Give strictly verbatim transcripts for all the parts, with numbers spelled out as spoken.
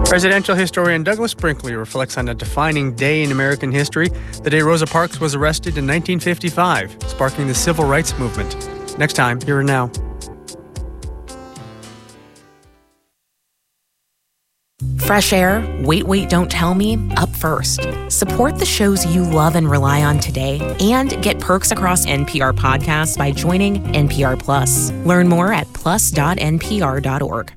Presidential historian Douglas Brinkley reflects on a defining day in American history, the day Rosa Parks was arrested in nineteen fifty-five, sparking the civil rights movement. Next time, Here and Now. Fresh air, Wait, Wait, Don't Tell Me, up first. Support the shows you love and rely on today and get perks across N P R podcasts by joining N P R Plus. Learn more at plus dot n p r dot org.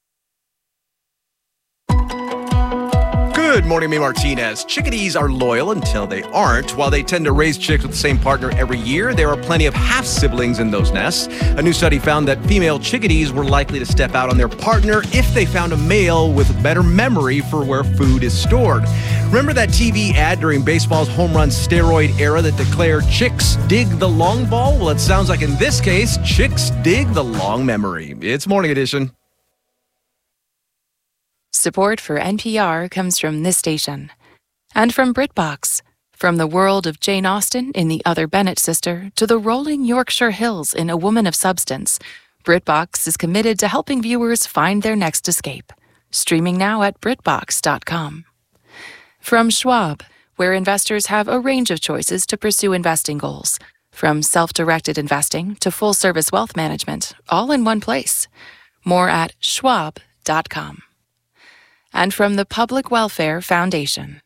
Good morning, May Martinez. Chickadees are loyal until they aren't. While they tend to raise chicks with the same partner every year, there are plenty of half-siblings in those nests. A new study found that female chickadees were likely to step out on their partner if they found a male with better memory for where food is stored. Remember that T V ad during baseball's home run steroid era that declared chicks dig the long ball? Well, it sounds like in this case, chicks dig the long memory. It's Morning Edition. Support for N P R comes from this station and from BritBox. From the world of Jane Austen in The Other Bennet Sister to the rolling Yorkshire Hills in A Woman of Substance, BritBox is committed to helping viewers find their next escape. Streaming now at brit box dot com. From Schwab, where investors have a range of choices to pursue investing goals, from self-directed investing to full-service wealth management, all in one place. More at schwab dot com. And from the Public Welfare Foundation.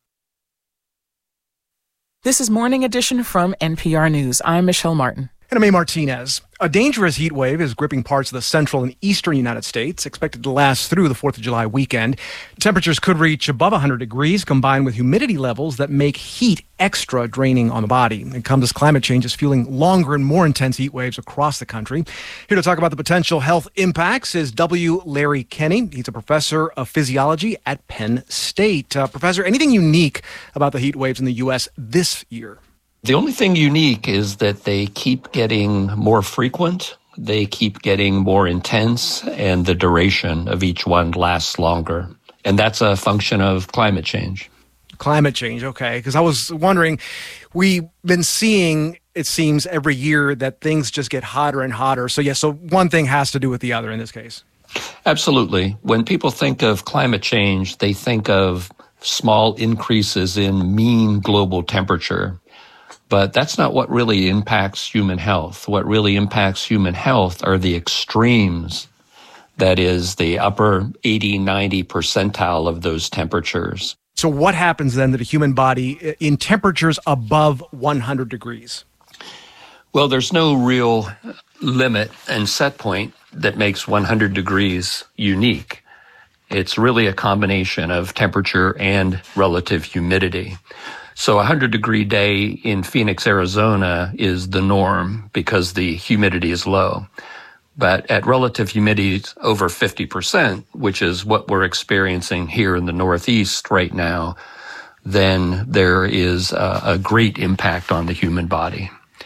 This is Morning Edition from N P R News. I'm Michelle Martin. And I'm A. Martinez. A dangerous heat wave is gripping parts of the central and eastern United States, expected to last through the fourth of July weekend. Temperatures could reach above one hundred degrees, combined with humidity levels that make heat extra draining on the body. It comes as climate change is fueling longer and more intense heat waves across the country. Here to talk about the potential health impacts is W. Larry Kenney. He's a professor of physiology at Penn State. Uh, professor, anything unique about the heat waves in the U S this year? The only thing unique is that they keep getting more frequent, they keep getting more intense, and the duration of each one lasts longer. And that's a function of climate change. Climate change, okay. Because I was wondering, we've been seeing, it seems, every year that things just get hotter and hotter. So, yeah, so one thing has to do with the other in this case. Absolutely. When people think of climate change, they think of small increases in mean global temperature. But that's not what really impacts human health. What really impacts human health are the extremes. That is the upper eighty, ninety percentile of those temperatures. So what happens then to the human body in temperatures above one hundred degrees? Well, there's no real limit and set point that makes one hundred degrees unique. It's really a combination of temperature and relative humidity. So a one hundred degree day in Phoenix, Arizona is the norm because the humidity is low. But at relative humidity over fifty percent, which is what we're experiencing here in the Northeast right now, then there is a, a great impact on the human body.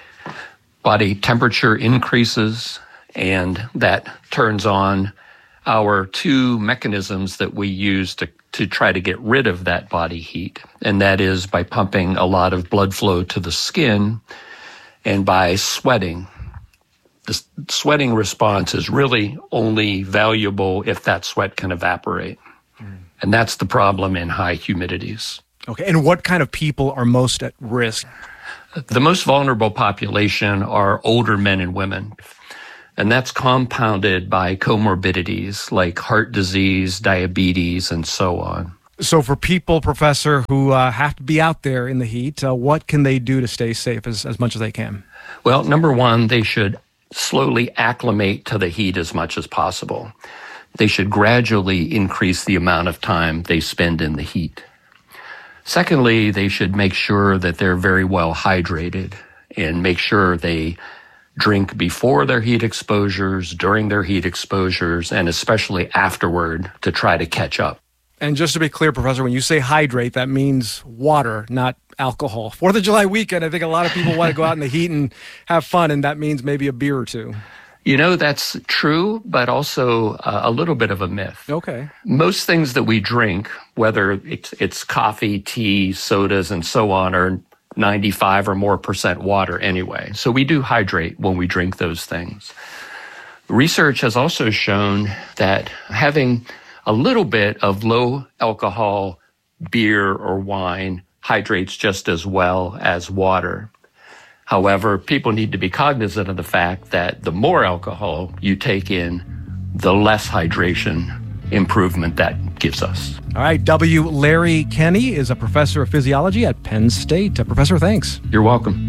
Body temperature increases, and that turns on our two mechanisms that we use to to try to get rid of that body heat. And that is by pumping a lot of blood flow to the skin and by sweating. The sweating response is really only valuable if that sweat can evaporate. Mm. And that's the problem in high humidities. Okay, and what kind of people are most at risk? The most vulnerable population are older men and women. And that's compounded by comorbidities like heart disease, diabetes, and so on. So for people, Professor, who uh, have to be out there in the heat, uh, what can they do to stay safe as, as much as they can? Well, number one, they should slowly acclimate to the heat as much as possible. They should gradually increase the amount of time they spend in the heat. Secondly, they should make sure that they're very well hydrated and make sure they drink before their heat exposures, during their heat exposures, and especially afterward to try to catch up. And just to be clear, Professor, when you say hydrate, that means water, not alcohol. Fourth of July weekend, I think a lot of people want to go out in the heat and have fun, and that means maybe a beer or two. You know, that's true, but also uh, a little bit of a myth. Okay. Most things that we drink, whether it's, it's coffee, tea, sodas, and so on, are ninety-five or more percent water anyway. So we do hydrate when we drink those things. Research has also shown that having A little bit of low alcohol beer or wine hydrates just as well as water. However, people need to be cognizant of the fact that the more alcohol you take in, the less hydration improvement that gives us. All right, W. Larry Kenny is a professor of physiology at Penn State. Uh, professor, thanks. You're welcome.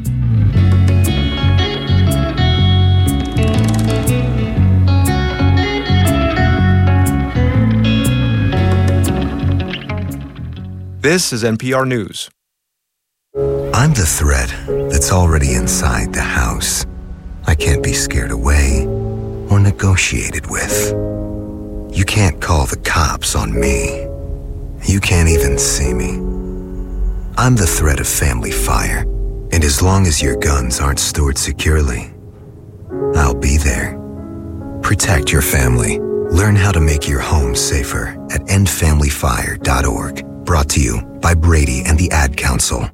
This is N P R News. I'm the threat that's already inside the house. I can't be scared away or negotiated with. You can't call the cops on me. You can't even see me. I'm the threat of family fire, and as long as your guns aren't stored securely, I'll be there. Protect your family. Learn how to make your home safer at end family fire dot org. Brought to you by Brady and the Ad Council.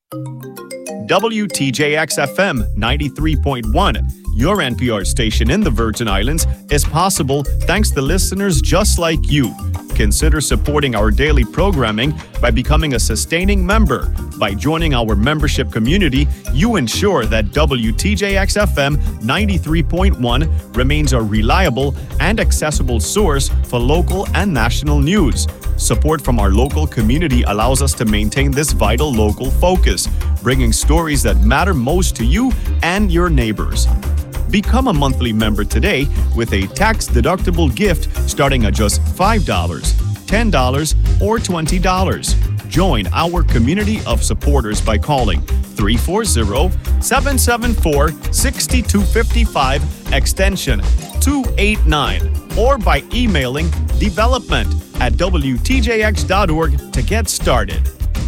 W T J X F M ninety-three point one, your N P R station in the Virgin Islands, is possible thanks to listeners just like you. Consider supporting our daily programming by becoming a sustaining member. By joining our membership community, you ensure that W T J X F M ninety-three point one remains a reliable and accessible source for local and national news. Support from our local community allows us to maintain this vital local focus, bringing stories that matter most to you and your neighbors. Become a monthly member today with a tax-deductible gift starting at just five dollars, ten dollars, or twenty dollars. Join our community of supporters by calling three four zero, seven seven four, six two five five, extension two eight nine, or by emailing development at W T J X dot org to get started.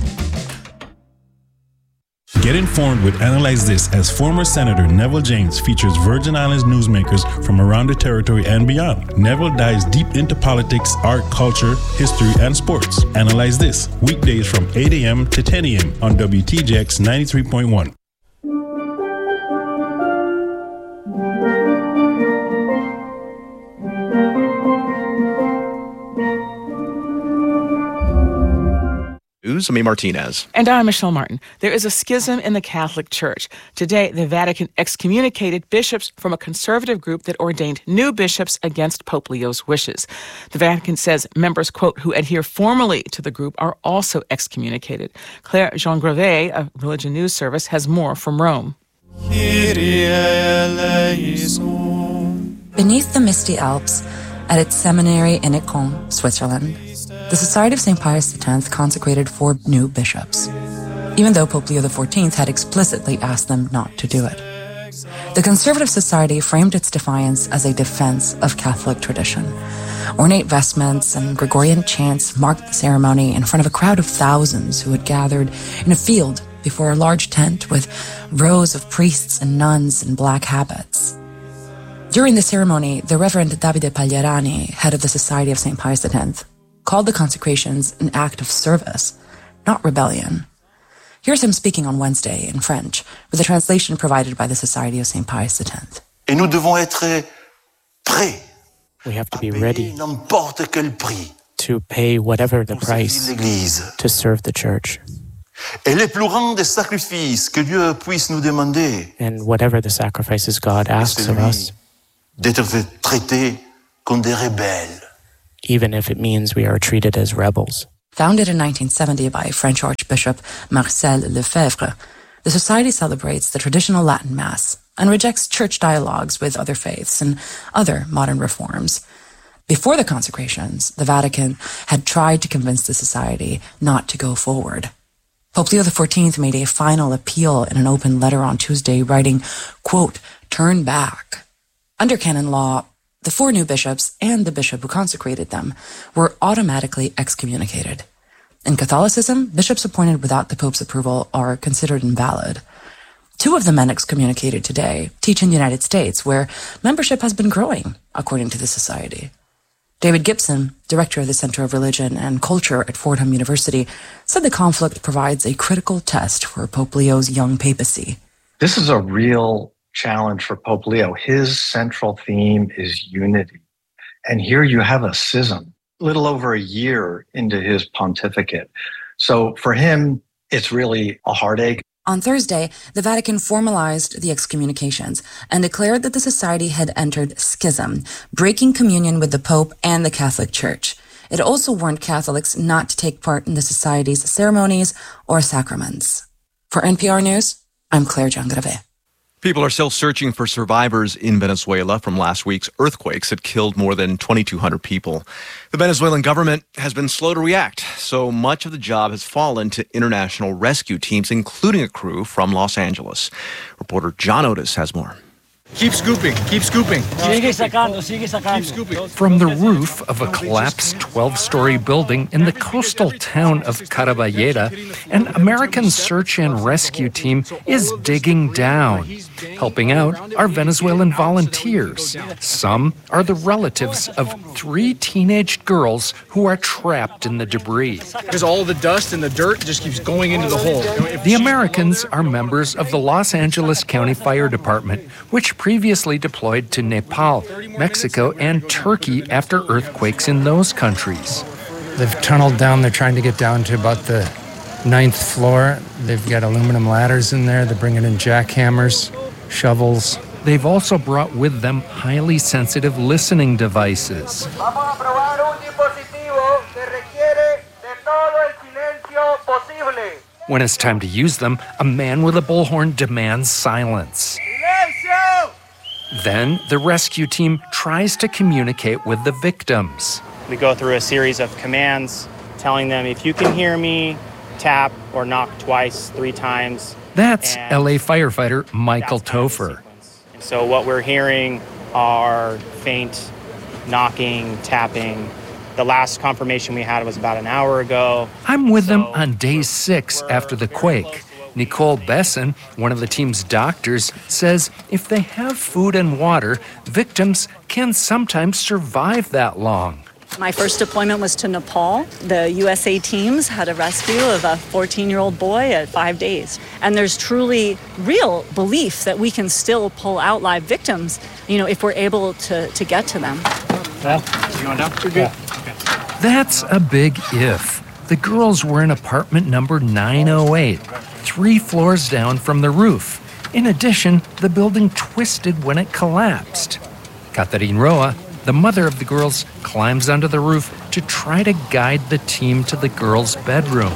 Get informed with Analyze This as former Senator Neville James features Virgin Islands newsmakers from around the territory and beyond. Neville dives deep into politics, art, culture, history, and sports. Analyze This, weekdays from eight a.m. to ten a.m. on W T J X ninety-three point one. News, Amy Martinez. And I'm Michelle Martin. There is a schism in the Catholic Church. Today, the Vatican excommunicated bishops from a conservative group that ordained new bishops against Pope Leo's wishes. The Vatican says members, quote, who adhere formally to the group are also excommunicated. Claire Jean Grevet of Religion News Service has more from Rome. Beneath the misty Alps, at its seminary in Écon, Switzerland, the Society of Saint Pius the tenth consecrated four new bishops, even though Pope Leo the fourteenth had explicitly asked them not to do it. The Conservative Society framed its defiance as a defense of Catholic tradition. Ornate vestments and Gregorian chants marked the ceremony in front of a crowd of thousands who had gathered in a field before a large tent with rows of priests and nuns in black habits. During the ceremony, the Reverend Davide Pagliarani, head of the Society of Saint Pius the tenth, called the consecrations an act of service, not rebellion. Here's him speaking on Wednesday in French, with a translation provided by the Society of Saint Pius the tenth. Et nous devons être prêts. We have to be ready to pay whatever the price to serve the Church. Et les plus grands des sacrifices que Dieu puisse nous demander. And whatever the sacrifices God asks of us. D'être traités comme des rebelles. Even if it means we are treated as rebels. Founded in nineteen seventy by French Archbishop Marcel Lefebvre, the Society celebrates the traditional Latin Mass and rejects church dialogues with other faiths and other modern reforms. Before the consecrations, the Vatican had tried to convince the Society not to go forward. Pope Leo the fourteenth made a final appeal in an open letter on Tuesday, writing, quote, turn back. Under canon law, the four new bishops and the bishop who consecrated them were automatically excommunicated. In Catholicism, bishops appointed without the Pope's approval are considered invalid. Two of the men excommunicated today teach in the United States, where membership has been growing, according to the Society. David Gibson, director of the Center of Religion and Culture at Fordham University, said the conflict provides a critical test for Pope Leo's young papacy. This is a real challenge for Pope Leo. His central theme is unity. And here you have a schism little over a year into his pontificate. So for him, it's really a heartache. On Thursday, the Vatican formalized the excommunications and declared that the society had entered schism, breaking communion with the Pope and the Catholic Church. It also warned Catholics not to take part in the society's ceremonies or sacraments. For N P R News, I'm Claire Giangrave. People are still searching for survivors in Venezuela from last week's earthquakes that killed more than twenty-two hundred people. The Venezuelan government has been slow to react, so much of the job has fallen to international rescue teams, including a crew from Los Angeles. Reporter John Otis has more. Keep scooping, keep scooping. Sigue sacando, sigue sacando. Keep scooping. From the roof of a collapsed twelve-story building in the coastal town of Caraballeda, an American search and rescue team is digging down. Helping out are Venezuelan volunteers. Some are the relatives of three teenage girls who are trapped in the debris. Because all the dust and the dirt just keeps going into the hole. The Americans are members of the Los Angeles County Fire Department, which previously deployed to Nepal, Mexico, and Turkey after earthquakes in those countries. They've tunneled down. They're trying to get down to about the ninth floor. They've got aluminum ladders in there. They're bringing in jackhammers, shovels. They've also brought with them highly sensitive listening devices. When it's time to use them, a man with a bullhorn demands silence. Then the rescue team tries to communicate with the victims. We go through a series of commands telling them, if you can hear me, tap or knock twice, three times. That's L A firefighter Michael Topher. And so what we're hearing are faint knocking, tapping. The last confirmation we had was about an hour ago. I'm with them on day six after the quake. Nicole Besson, one of the team's doctors, says if they have food and water, victims can sometimes survive that long. My first deployment was to Nepal. The U S A teams had a rescue of a fourteen-year-old boy at five days. And there's truly real belief that we can still pull out live victims, you know, if we're able to, to get to them. Well, you going down? You're good. Okay. That's a big if. The girls were in apartment number nine oh eight, three floors down from the roof. In addition, the building twisted when it collapsed. Catherine Roa, the mother of the girls, climbs onto the roof to try to guide the team to the girls' bedroom.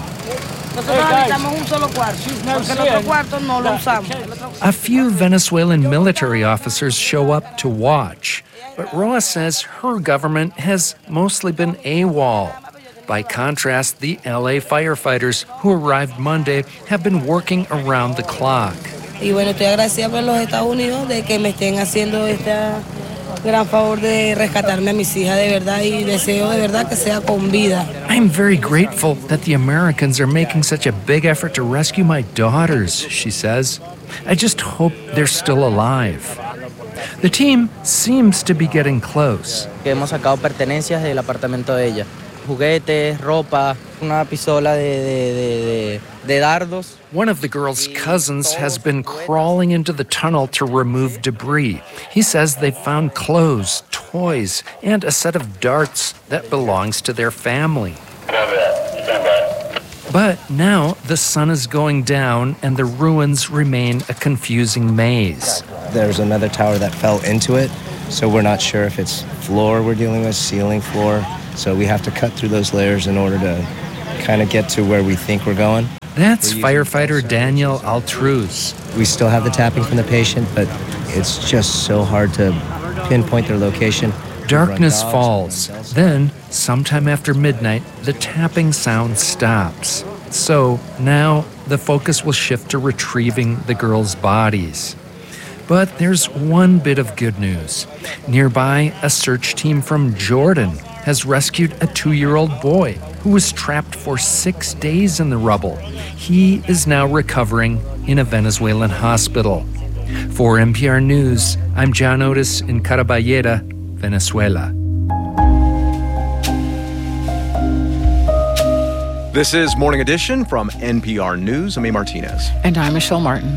A few Venezuelan military officers show up to watch, but Roa says her government has mostly been AWOL. By contrast, the L A firefighters who arrived Monday have been working around the clock. Y bueno, estoy agradecida por los Estados Unidos de que me estén haciendo este gran favor de rescatarme a mis hijas de verdad y deseo de verdad que sea con vida. I'm very grateful that the Americans are making such a big effort to rescue my daughters, she says. I just hope they're still alive. The team seems to be getting close. Hemos sacado pertenencias del apartamento de ella. Juguetes, ropa, una pistola de, de, de, de dardos. One of the girls' cousins has been crawling into the tunnel to remove debris. He says they found clothes, toys, and a set of darts that belongs to their family. But now the sun is going down and the ruins remain a confusing maze. There's another tower that fell into it, so we're not sure if it's floor we're dealing with, ceiling, floor. So we have to cut through those layers in order to kind of get to where we think we're going. That's firefighter Daniel Altruz. We still have the tapping from the patient, but it's just so hard to pinpoint their location. Darkness falls. Then, sometime after midnight, the tapping sound stops. So now the focus will shift to retrieving the girls' bodies. But there's one bit of good news. Nearby, a search team from Jordan has rescued a two-year-old boy who was trapped for six days in the rubble. He is now recovering in a Venezuelan hospital. For N P R News, I'm John Otis in Caraballeda, Venezuela. This is Morning Edition from N P R News. I'm A. Martinez. And I'm Michelle Martin.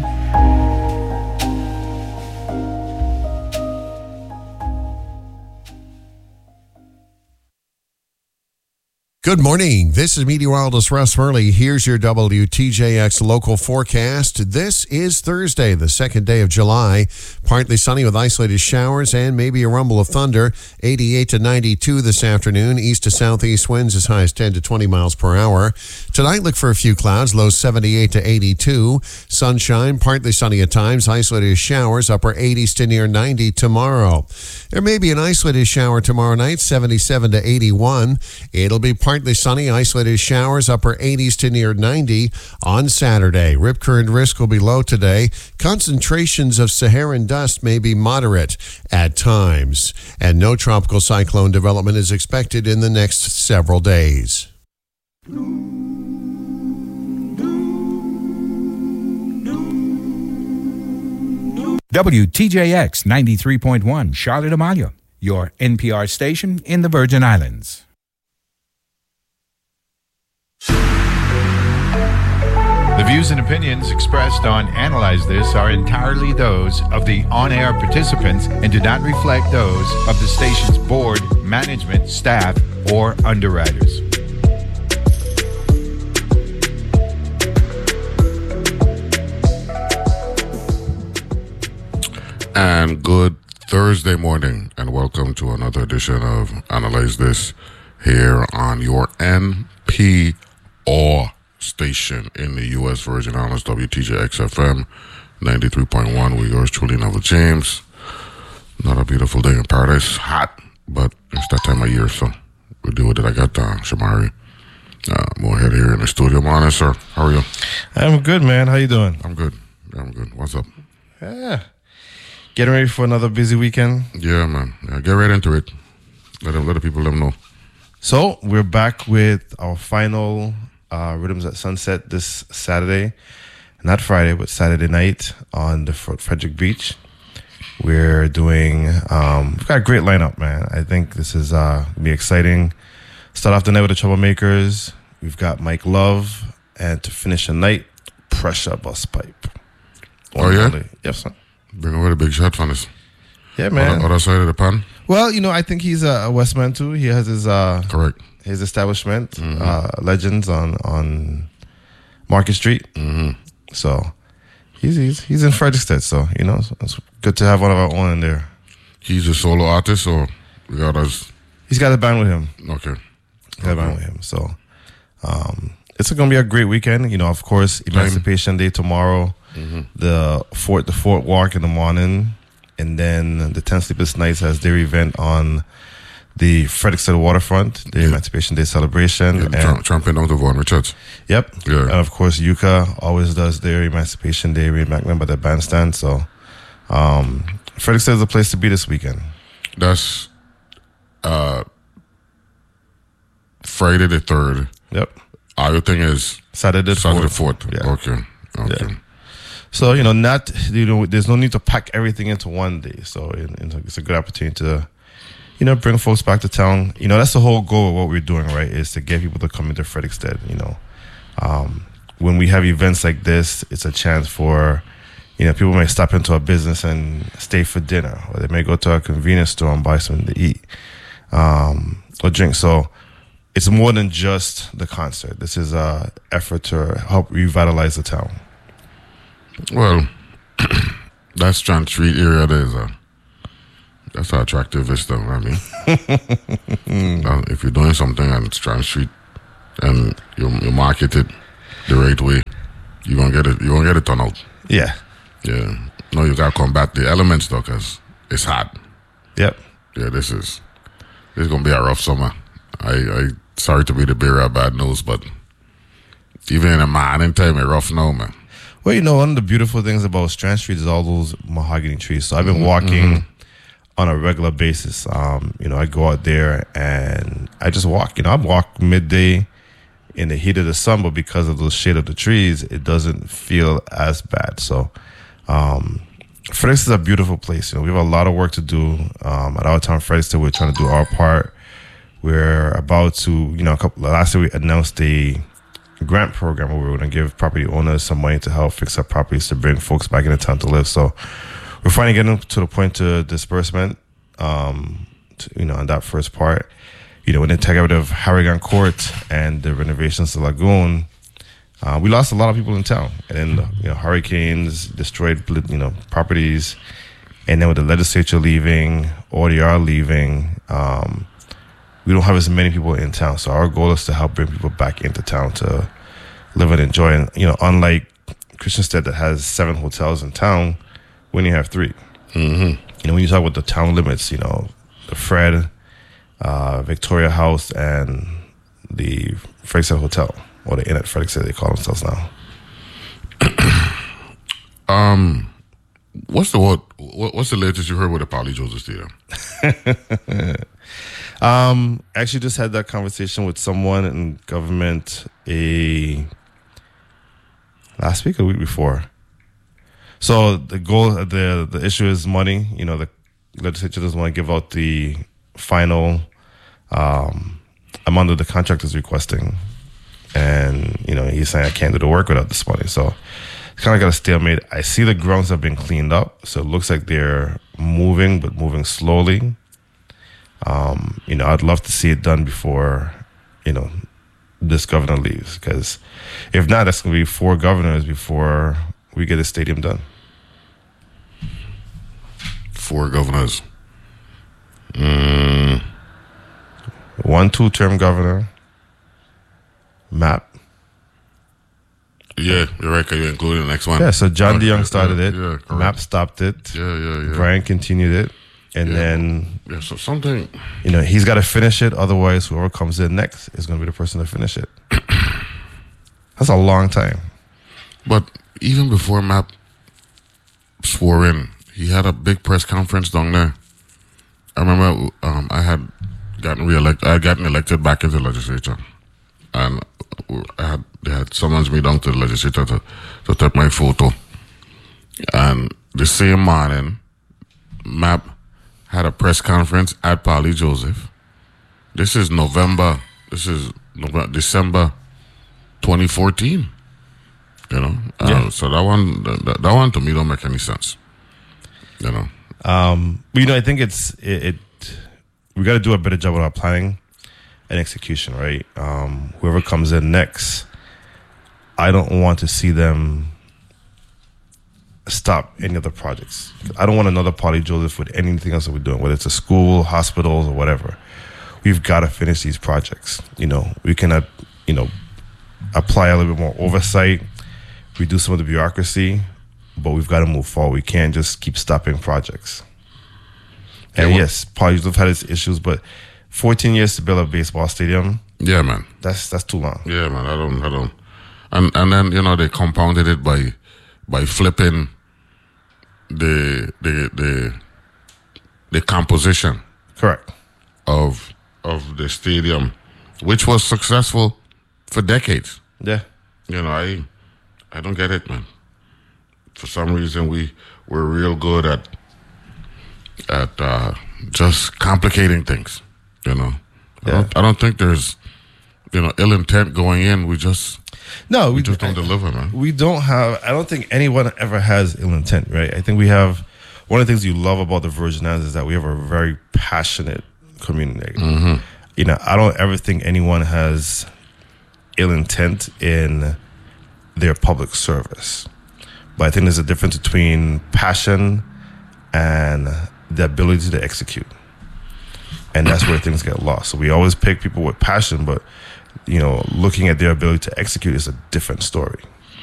Good morning. This is meteorologist Russ Hurley. Here's your W T J X local forecast. This is Thursday, the second day of July. Partly sunny with isolated showers and maybe a rumble of thunder. eighty-eight to ninety-two this afternoon. East to southeast winds as high as ten to twenty miles per hour. Tonight, look for a few clouds. Low seventy-eight to eighty-two. Sunshine, partly sunny at times. Isolated showers, upper eighties to near ninety tomorrow. There may be an isolated shower tomorrow night, seventy-seven to eighty-one. It'll be partly Partly sunny, isolated showers, upper eighties to near ninety on Saturday. Rip current risk will be low today. Concentrations of Saharan dust may be moderate at times. And no tropical cyclone development is expected in the next several days. W T J X ninety-three point one, Charlotte Amalia, your N P R station in the Virgin Islands. The views and opinions expressed on Analyze This are entirely those of the on-air participants and do not reflect those of the station's board, management, staff, or underwriters. And good Thursday morning, and welcome to another edition of Analyze This here on your N P R station in the U S Virgin Islands, W T J X F M ninety-three point one with yours truly, Neville James. Not a beautiful day in paradise. Hot, but it's that time of year, so we'll do with it. I got uh, Shamari uh, Moorhead here in the studio. Morning, sir. How are you? I'm good, man. How you doing? I'm good. Yeah, I'm good. What's up? Yeah. Getting ready for another busy weekend? Yeah, man. Yeah, get right into it. Let, them, let the people let them know. So, we're back with our final uh, Rhythms at Sunset this Saturday. Not Friday, but Saturday night on the Fort Frederick Beach. We're doing, um, we've got a great lineup, man. I think this is uh, going to be exciting. Start off the night with the Troublemakers. We've got Mike Love. And to finish the night, Pressure Bus Pipe. Oh, yeah? Only. Yes, sir. Bring away the big shot from us. Yeah, man. Other, other side of the pan? Well, you know, I think he's a Westman too. He has his uh, correct his establishment, mm-hmm. uh, Legends on on Market Street. Mm-hmm. So he's he's he's in Frederickstead. So you know, it's, it's good to have one of our own in there. He's a solo artist, or we got us. He's got a band with him. Okay, he's got a band with him. So um, it's going to be a great weekend. You know, of course, Emancipation Day tomorrow. Mm-hmm. The Fort the Fort Walk in the morning, and then the Ten Sleepless Nights has their event on the Frederickstead waterfront, the yeah. Emancipation Day celebration. Yeah, and Trump, Trumping out of Vaughan Richards. Yep. Yeah. And of course, Yucca always does their Emancipation Day reenactment by the bandstand. So um, Frederickstead is a place to be this weekend. That's uh, Friday the third. Yep. Our thing is Saturday the Saturday fourth. fourth. Yeah. Okay. Okay. Yeah. So, you know, not, you know, there's no need to pack everything into one day. So it, it's a good opportunity to, you know, bring folks back to town. You know, that's the whole goal of what we're doing, right, is to get people to come into Frederickstead, you know. Um, when we have events like this, it's a chance for, you know, people may stop into a business and stay for dinner, or they may go to a convenience store and buy something to eat um, or drink. So it's more than just the concert. This is an effort to help revitalize the town. Well, that Strand Street area there is a, that's an attractive vista, I mean. Now, if you're doing something on Strand Street and you, you market it the right way, you're going to get it, you're going to get it turned out. Yeah. Yeah. No, you got to combat the elements, though, because it's hot. Yep. Yeah, this is, this is going to be a rough summer. I, I, sorry to be the bearer of bad news, but even in a morning time, it's rough now, man. Well, you know, one of the beautiful things about Strand Street is all those mahogany trees. So I've been mm-hmm. walking mm-hmm. on a regular basis. Um, you know, I go out there and I just walk. You know, I walk midday in the heat of the sun, but because of the shade of the trees, it doesn't feel as bad. So um, Frederickstead is a beautiful place. You know, we have a lot of work to do um, at our town, Frederickstead. We're trying to do our part. We're about to, you know, a couple, last year we announced a grant program where we're going to give property owners some money to help fix up properties to bring folks back into town to live. So we're finally getting to the point to disbursement, um, to, you know, on that first part. you know, when they took out of Harrigan Court and the renovations to Lagoon, uh, we lost a lot of people in town. And then, you know, hurricanes destroyed, you know, properties. And then with the legislature leaving, O D R leaving, um, we don't have as many people in town. So our goal is to help bring people back into town to live and enjoy. And, you know, unlike Christiansted that has seven hotels in town, we only have three. Mm-hmm. You know, when you talk about the town limits, you know, the Fred, uh, Victoria House, and the Frederickson Hotel, or the Inn at Frederickson, they call themselves now. um, what's the what, What's the latest you heard with the Polly Joseph Stadium? um, actually, just had that conversation with someone in government a last week or the week before. So the goal, the the issue is money. You know, the legislature doesn't want to give out the final um, amount that the contract is requesting, and you know he's saying I can't do the work without this money. So it's kind of got a stalemate. I see the grounds have been cleaned up, so it looks like they're moving, but moving slowly. Um, you know, I'd love to see it done before, you know, this governor leaves, because if not, that's going to be four governors before we get a stadium done. Four governors. Mm. One two-term governor. Map. Yeah, you're right, because you included the next one. Yeah, so John oh, DeYoung yeah, started yeah, it. Yeah, correct. Map stopped it. Yeah, yeah, yeah. Brian continued it. And yeah. then, yeah, so something, you know, he's got to finish it. Otherwise, whoever comes in next is going to be the person to finish it. That's a long time. But even before Map swore in, he had a big press conference down there. I remember um, I had gotten reelected. I had gotten elected back into the legislature, and I had they had summons me down to the legislature to to take my photo. And the same morning, Map had a press conference at Polly Joseph. This is November. This is November, December twenty fourteen. You know, uh, yeah. So that one, that, that one to me don't make any sense. You know, um, but you know, I think it's it. it we got to do a better job with our planning and execution, right? Um, whoever comes in next, I don't want to see them stop any other projects. I don't want another Polly Joseph with anything else that we're doing, whether it's a school, hospitals, or whatever. We've got to finish these projects. You know, we cannot, you know, apply a little bit more oversight, reduce some of the bureaucracy, but we've got to move forward. We can't just keep stopping projects. And yeah, well, yes, Polly Joseph had its issues, but fourteen years to build a baseball stadium. Yeah, man. That's that's too long. Yeah, man. I don't, I don't. And and then you know they compounded it by by flipping the the the the composition. Correct. Of of the stadium, which was successful for decades. Yeah. You know, I I don't get it, man. For some reason, we we're real good at at uh, just complicating things. You know, yeah. I, don't, I don't think there's you know ill intent going in. We just no, we, we just don't I, deliver, man. We don't have. I don't think anyone ever has ill intent, right? I think we have. One of the things you love about the Virgin Islands is that we have a very passionate community. Mm-hmm. You know, I don't ever think anyone has ill intent in their public service. But I think there's a difference between passion and the ability to execute. And that's where things get lost. So we always pick people with passion, but, you know, looking at their ability to execute is a different story.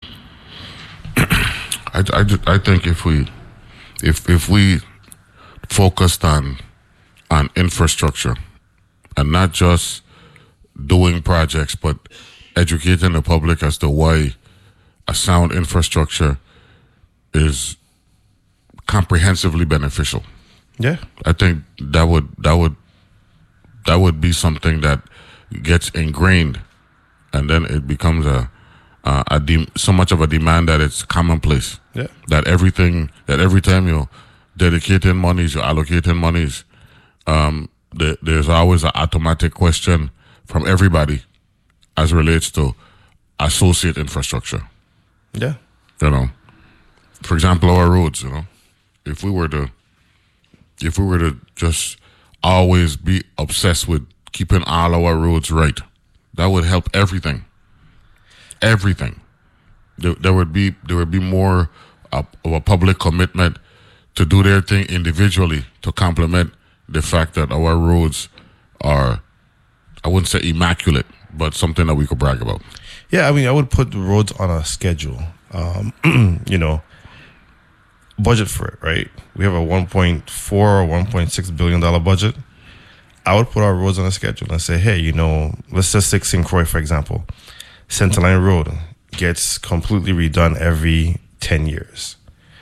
I, I, I think if we if if we focused on on infrastructure and not just doing projects, but educating the public as to why a sound infrastructure is comprehensively beneficial. Yeah, I think that would that would that would be something that gets ingrained, and then it becomes a uh, a de- so much of a demand that it's commonplace. Yeah, that everything that every time you're dedicating monies, you're allocating monies, um, the, there's always an automatic question from everybody as relates to associate infrastructure. Yeah, you know. For example, our roads, you know, if we were to, if we were to just always be obsessed with keeping all our roads right. That would help everything. Everything. There, there would be there would be more uh, of a public commitment to do their thing individually to complement the fact that our roads are, I wouldn't say immaculate, but something that we could brag about. Yeah, I mean, I would put the roads on a schedule. Um, you know, budget for it, right? We have a one point four or one point six billion dollar budget. I would put our roads on a schedule and say, hey, you know, let's just take Saint Croix, for example. Centerline Road gets completely redone every ten years.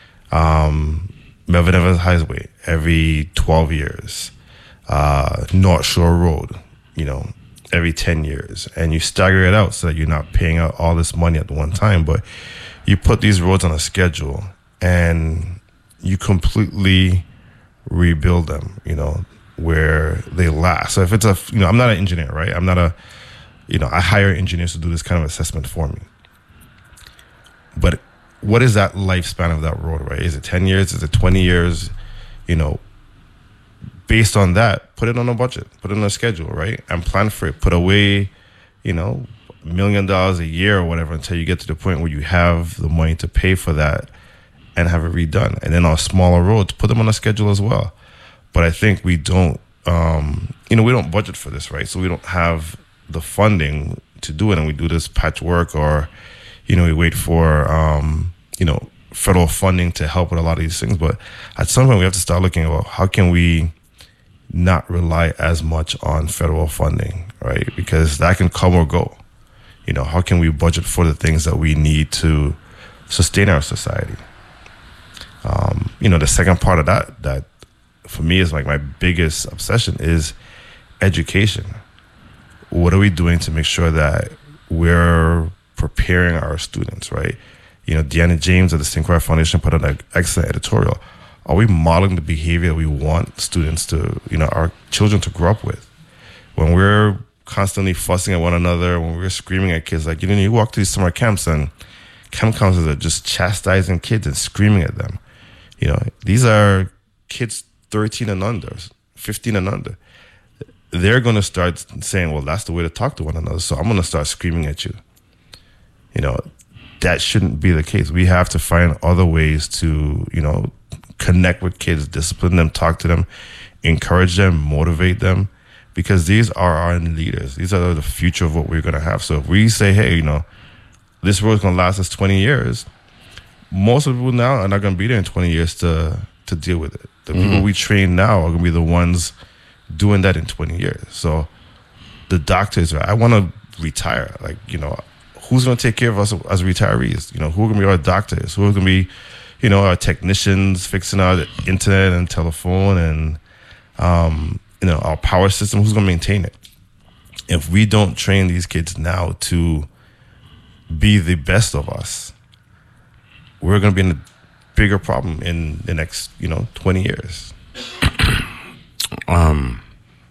Um, Melvin Evans Highway every twelve years. Uh, North Shore Road, you know, every ten years. And you stagger it out so that you're not paying out all this money at one time. But you put these roads on a schedule and you completely rebuild them, you know, where they last. So if it's a, you know, I'm not an engineer, right? I'm not a, you know, I hire engineers to do this kind of assessment for me. But what is that lifespan of that road, right? Is it ten years? Is it twenty years? You know, based on that, put it on a budget, put it on a schedule, right? And plan for it. Put away, you know, a million dollars a year or whatever until you get to the point where you have the money to pay for that and have it redone. And then on smaller roads, put them on a schedule as well. But I think we don't, um, you know, we don't budget for this, right? So we don't have the funding to do it, and we do this patchwork, or, you know, we wait for, um, you know, federal funding to help with a lot of these things. But at some point, we have to start looking about how can we not rely as much on federal funding, right? Because that can come or go. You know, how can we budget for the things that we need to sustain our society? Um, you know, the second part of that, that for me is like my biggest obsession is education. What are we doing to make sure that we're preparing our students, right? You know, Deanna James of the Saint Croix Foundation put out an excellent editorial. Are we modeling the behavior we want students to, you know, our children to grow up with? When we're constantly fussing at one another, when we're screaming at kids, like, you know, you walk to these summer camps and camp counselors are just chastising kids and screaming at them. You know, these are kids thirteen and under, fifteen and under. They're going to start saying, well, that's the way to talk to one another, so I'm going to start screaming at you. You know, that shouldn't be the case. We have to find other ways to, you know, connect with kids, discipline them, talk to them, encourage them, motivate them, because these are our leaders. These are the future of what we're going to have. So if we say, hey, you know, this road's going to last us twenty years, most of the people now are not going to be there in twenty years to to deal with it. The mm-hmm. people we train now are going to be the ones doing that in twenty years. So the doctors, I want to retire. Like, you know, who's going to take care of us as retirees? You know, who are going to be our doctors? Who are going to be, you know, our technicians fixing our internet and telephone and, um, you know, our power system? Who's going to maintain it? If we don't train these kids now to be the best of us, we're going to be in a bigger problem in the next, you know, twenty years. Um,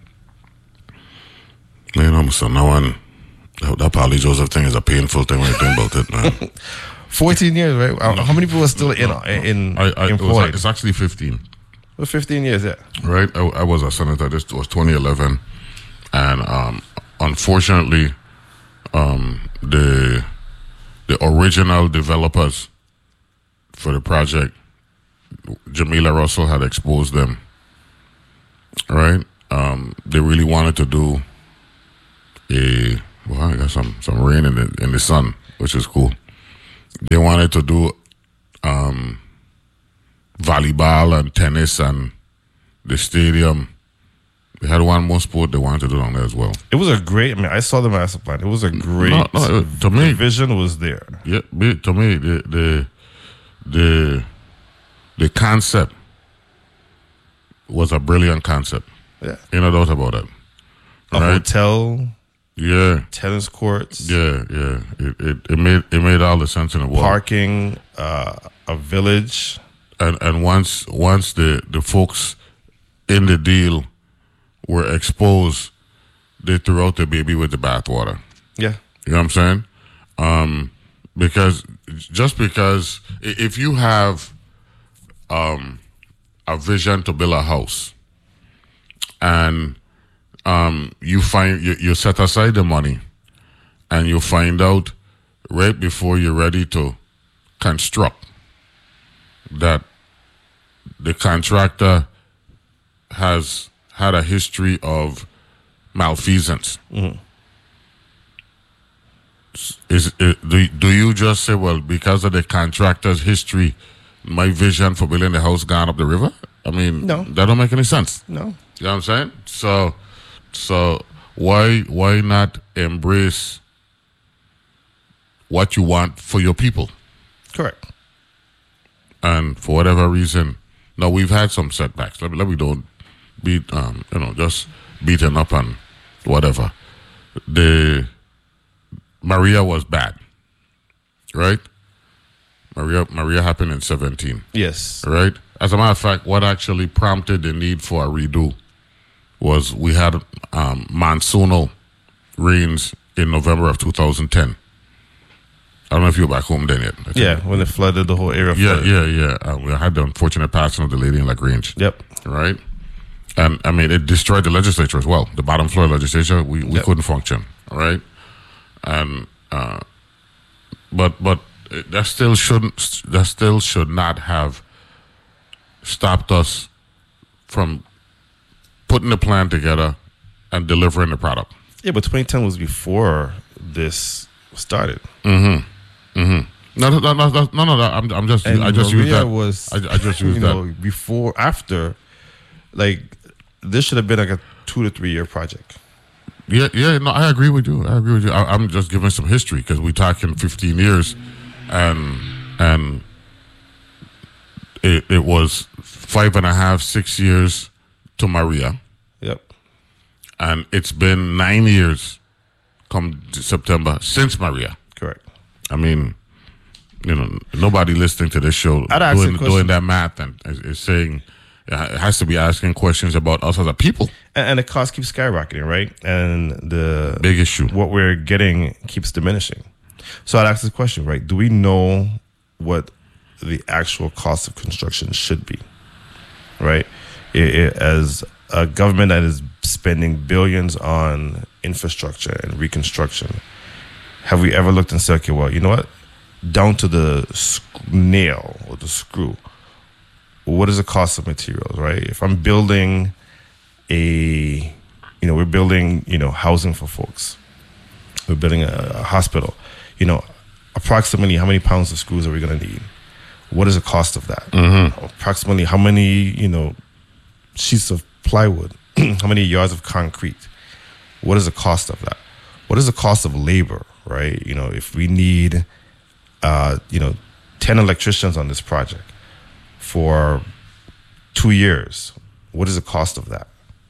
you know, so no one, that Polly Joseph thing is a painful thing when you think about it, man. fourteen years, right? How many people are still in in I, I, employed? It was, it's actually fifteen. Well, fifteen years, yeah. Right? I, I was a senator. This was twenty eleven. And um, unfortunately, um, the the original developers for the project, Jamila Russell had exposed them. Right? Um, they really wanted to do a, well, I got some, some rain in the, in the sun, which is cool. They wanted to do um, volleyball and tennis and the stadium. They had one more sport they wanted to do down there as well. It was a great, I mean, I saw the master plan. It was a great, no, no, to me, the vision was there. Yeah, to me, the the the, the concept was a brilliant concept. Yeah. Ain't no doubt about it. A right? hotel. Yeah. Tennis courts. Yeah, yeah. It, it it made it made all the sense in the world. Parking, uh, a village. And and once once the, the folks in the deal were exposed, they threw out the baby with the bathwater. Yeah. You know what I'm saying? Um, because just because if you have um, a vision to build a house and um, you find you, you set aside the money, and you find out right before you're ready to construct that the contractor has had a history of malfeasance. Mm-hmm. Is, is do, do you just say, well, because of the contractor's history, my vision for building the house gone up the river? I mean, No. that don't make any sense. No. You know what I'm saying? So, so why why not embrace what you want for your people? Correct. And for whatever reason, now we've had some setbacks. Let me, let me don't beat, um, you know, just beating up and whatever. The Maria was bad, right? Maria Maria happened in seventeen. Yes. Right? As a matter of fact, what actually prompted the need for a redo was we had um, monsoonal rains in November of two thousand ten. I don't know if you were back home then yet. I think. Yeah, when it flooded the whole area. Yeah, flooded. yeah, yeah. Uh, we had the unfortunate passing of the lady in Lagrange. Yep. Right? And, I mean, it destroyed the legislature as well. The bottom floor legislature, we, we Yep. couldn't function. All right? And, uh, but, but that still shouldn't, that still should not have stopped us from putting the plan together and delivering the product. Yeah, but twenty ten was before this started. Mm-hmm. Mm-hmm. No, no, no, no, no, no, no. I'm, I'm just, And I just Maria used that. was, I, I just used you that. know, before, after, like, this should have been like a two to three year project. Yeah, yeah, no, I agree with you. I agree with you. I, I'm just giving some history because we're talking fifteen years, and and it, it was five and a half, six years to Maria. Yep. And it's been nine years come September since Maria. Correct. I mean, you know, nobody listening to this show I'd ask doing, a question. doing that math and is, is saying it has to be asking questions about us as a people. And, and the cost keeps skyrocketing, right? And the big issue, what we're getting keeps diminishing. So I'd ask the question, right? Do we know what the actual cost of construction should be, right? It, it, as a government that is spending billions on infrastructure and reconstruction, have we ever looked and said, okay, well, you know what? Down to the sc- nail or the screw, what is the cost of materials, right? If I'm building a, you know, we're building, you know, housing for folks. We're building a, a hospital. You know, approximately how many pounds of screws are we going to need? What is the cost of that? Mm-hmm. Approximately how many, you know, sheets of plywood? How many yards of concrete? What is the cost of that? What is the cost of labor, right? You know, if we need, uh, you know, ten electricians on this project for two years, what is the cost of that?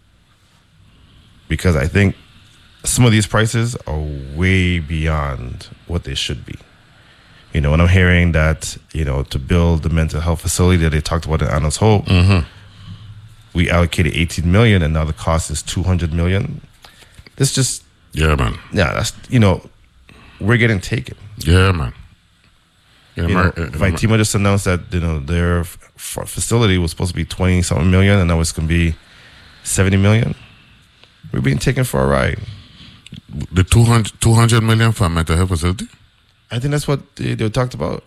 Because I think some of these prices are way beyond what they should be. You know, when I'm hearing that, you know, to build the mental health facility that they talked about in Anna's Hope, mm-hmm. we allocated eighteen million and now the cost is two hundred million. It's just, yeah, man. Yeah, that's, you know, we're getting taken. Yeah, man. You know, Vitima just announced that, you know, their f- facility was supposed to be twenty something million and now it's going to be seventy million. We're being taken for a ride. The two hundred, two hundred million for a mental health facility? I think that's what they, they talked about.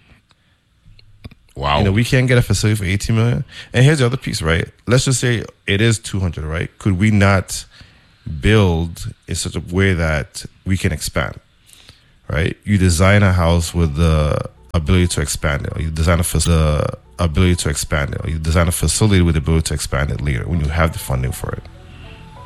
Wow. You know, we can't get a facility for eighteen million. And here's the other piece, right? Let's just say it is two hundred, right? Could we not build in such a way that we can expand, right? You design a house with the ability to expand it. Or you design a the ability to expand it. Or you design a facility with the ability to expand it later when you have the funding for it.